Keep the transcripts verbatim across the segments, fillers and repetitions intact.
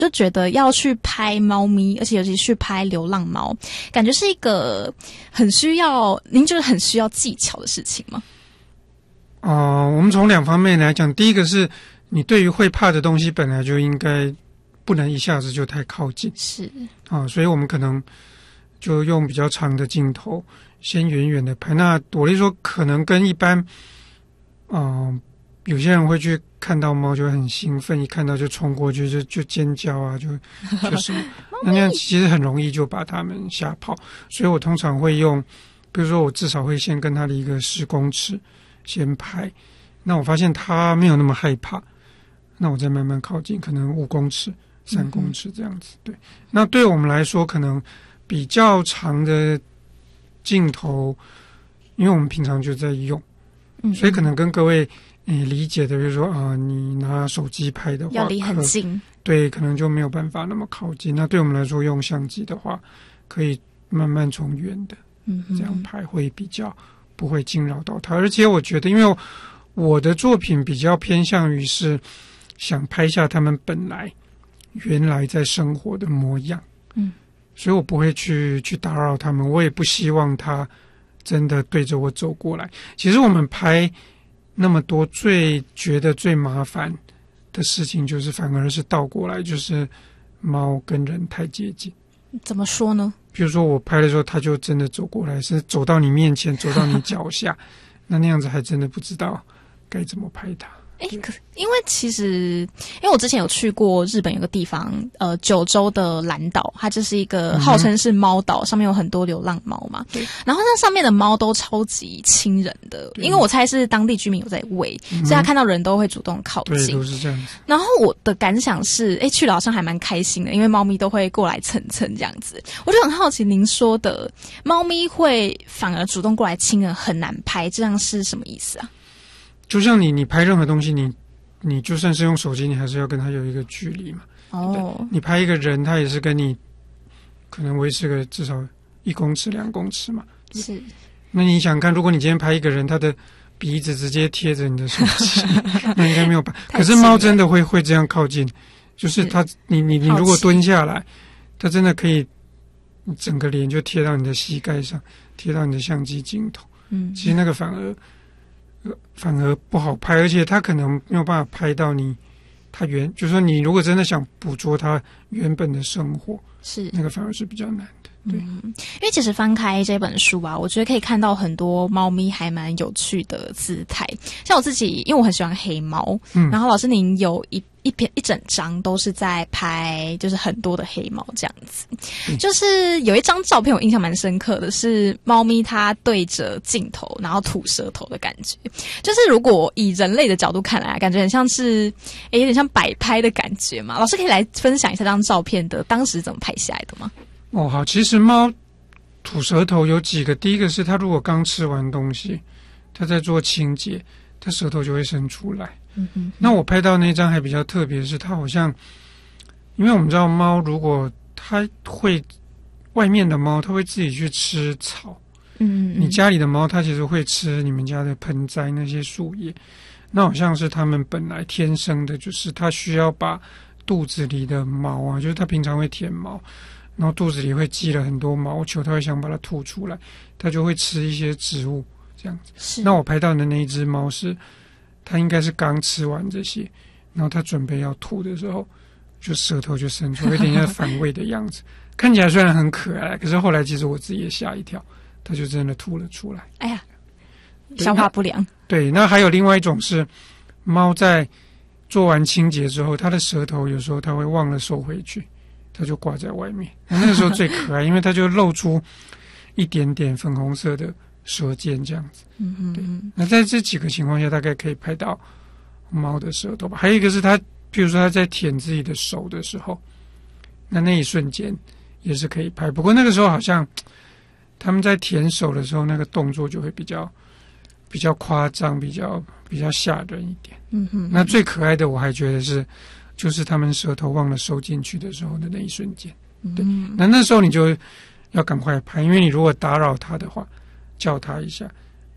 就觉得要去拍猫咪，而且尤其去拍流浪猫，感觉是一个很需要，您觉得很需要技巧的事情吗？ 哦、呃，我们从两方面来讲，第一个是你对于会怕的东西本来就应该不能一下子就太靠近， 是啊、呃，所以我们可能就用比较长的镜头，先远远的拍。那我的说，可能跟一般，嗯、呃，有些人会去看到猫就会很兴奋，一看到就冲过去就就尖叫啊，就就是那那样其实很容易就把它们吓跑。所以我通常会用，比如说我至少会先跟它离个十公尺。先拍，那我发现他没有那么害怕，那我再慢慢靠近，可能五公尺、三公尺这样子。对，那对我们来说，可能比较长的镜头，因为我们平常就在用，嗯、所以可能跟各位你理解的，比如说啊、呃，你拿手机拍的话， 要离很近， 对，可能就没有办法那么靠近。那对我们来说，用相机的话，可以慢慢从远的这样拍，会比较。不会惊扰到他，而且我觉得，因为我的作品比较偏向于是想拍下他们本来原来在生活的模样，嗯，所以我不会去去打扰他们，我也不希望他真的对着我走过来。其实我们拍那么多，最觉得最麻烦的事情，就是反而是倒过来，就是猫跟人太接近。 怎么说呢？ 比如说我拍的时候，他就真的走过来，是走到你面前，走到你脚下，那那样子还真的不知道该怎么拍它。 哎，可因为其实，因为我之前有去过日本有个地方，呃，九州的蓝岛，它就是一个号称是猫岛，嗯、上面有很多流浪猫嘛。对。然后那上面的猫都超级亲人的，因为我猜是当地居民有在喂，嗯、所以他看到人都会主动靠近。 对，都是这样子。 然后我的感想是，哎，去了好像还蛮开心的，因为猫咪都会过来蹭蹭这样子。我就很好奇，您说的猫咪会反而主动过来亲人很难拍，这样是什么意思啊？ 就像你，你拍任何东西，你你就算是用手机，你还是要跟他有一个距离嘛。哦，你拍一个人，他也是跟你可能维持个至少一公尺、两公尺嘛。 是。 那你想看，如果你今天拍一个人，他的鼻子直接贴着你的手机，那应该没有办法。可是猫真的会会这样靠近，就是它，你你你如果蹲下来，它真的可以整个脸就贴到你的膝盖上，贴到你的相机镜头。嗯，其实那个反而。反而不好拍，而且他可能没有办法拍到你，他原就是说你如果真的想捕捉他原本的生活， 是那个反而是比较难的。对， 嗯，因为其实翻开这本书啊，我觉得可以看到很多猫咪还蛮有趣的姿态。像我自己，因为我很喜欢黑猫，嗯，然后老师您有一一篇一整张都是在拍，就是很多的黑猫这样子。嗯、就是有一张照片我印象蛮深刻的是，猫咪它对着镜头，然后吐舌头的感觉。就是如果以人类的角度看来，感觉很像是，诶，有点像摆拍的感觉嘛。老师可以来分享一下这张照片的当时怎么拍下来的吗？ 哦，好，其实猫吐舌头有几个，第一个是它如果刚吃完东西，它在做清洁，它舌头就会伸出来。嗯嗯。那我拍到那张还比较特别，是它好像，因为我们知道猫如果它会外面的猫，它会自己去吃草。嗯嗯。你家里的猫，它其实会吃你们家的盆栽那些树叶，那好像是它们本来天生的，就是它需要把肚子里的毛啊，就是它平常会舔毛。然后肚子里会积了很多毛球，它会想把它吐出来，它就会吃一些植物这样子。是。那我拍到的那一只猫是，它应该是刚吃完这些，然后它准备要吐的时候，就舌头就伸出来，有点像反胃的样子。看起来虽然很可爱，可是后来其实我自己也吓一跳，它就真的吐了出来。 哎呀，消化不良。 对，那还有另外一种是，猫在做完清洁之后，它的舌头有时候它会忘了收回去。它就挂在外面，那个时候最可爱，因为它就露出一点点粉红色的舌尖这样子。嗯嗯，对。那在这几个情况下，大概可以拍到猫的舌头吧。还有一个是它，比如说它在舔自己的手的时候，那那一瞬间也是可以拍。不过那个时候好像他们在舔手的时候，那个动作就会比较比较夸张，比较比较吓人一点。嗯哼。那最可爱的，我还觉得是。就是他们舌头忘了收进去的时候的那一瞬间，对，嗯、那那时候你就要赶快拍，因为你如果打扰他的话，叫他一下，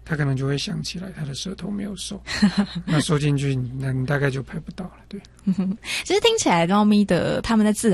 它可能就会想起来它的舌头没有收，那收进去，那你大概就拍不到了。对， 其实听起来猫咪的它们在自然